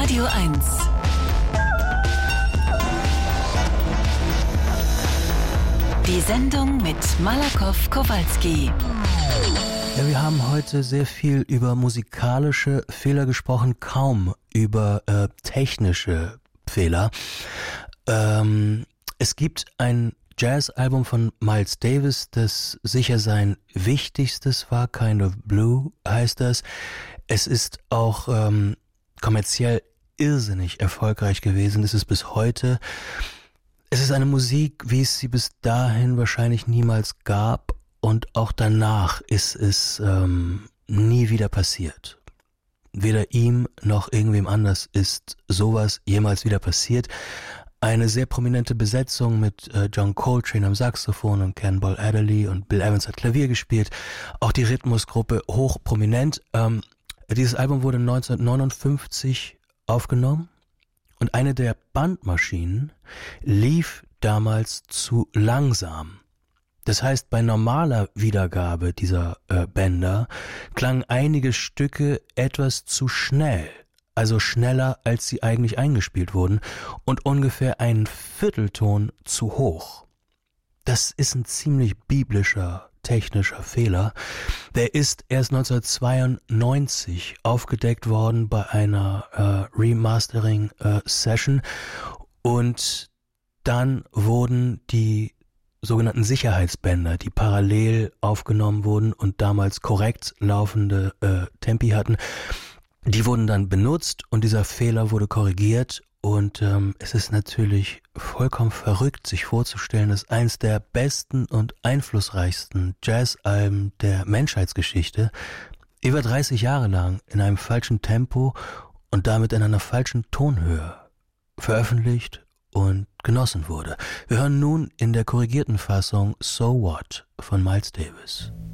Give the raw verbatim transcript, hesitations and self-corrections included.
Radio eins. Die Sendung mit Malakoff Kowalski. Ja, wir haben heute sehr viel über musikalische Fehler gesprochen, kaum über äh, technische Fehler. Ähm, es gibt ein Jazz-Album von Miles Davis, das sicher sein wichtigstes war, Kind of Blue heißt das. Es ist auch ähm, kommerziell irrsinnig erfolgreich gewesen, ist es bis heute. Es ist eine Musik, wie es sie bis dahin wahrscheinlich niemals gab, und auch danach ist es ähm, nie wieder passiert. Weder ihm noch irgendwem anders ist sowas jemals wieder passiert. Eine sehr prominente Besetzung mit äh, John Coltrane am Saxophon und Cannonball Adderley, und Bill Evans hat Klavier gespielt. Auch die Rhythmusgruppe hoch prominent. Ähm, dieses Album wurde neunzehnhundertneunundfünfzig aufgenommen. Und eine der Bandmaschinen lief damals zu langsam. Das heißt, bei normaler Wiedergabe dieser äh, Bänder klangen einige Stücke etwas zu schnell. Also schneller, als sie eigentlich eingespielt wurden, und ungefähr einen Viertelton zu hoch. Das ist ein ziemlich biblischer technischer Fehler. Der ist erst neunzehnhundertzweiundneunzig aufgedeckt worden bei einer äh, Remastering-Session, äh, und dann wurden die sogenannten Sicherheitsbänder, die parallel aufgenommen wurden und damals korrekt laufende äh, Tempi hatten, die wurden dann benutzt, und dieser Fehler wurde korrigiert. Und ähm, es ist natürlich vollkommen verrückt, sich vorzustellen, dass eins der besten und einflussreichsten Jazzalben der Menschheitsgeschichte über dreißig Jahre lang in einem falschen Tempo und damit in einer falschen Tonhöhe veröffentlicht und genossen wurde. Wir hören nun in der korrigierten Fassung So What von Miles Davis.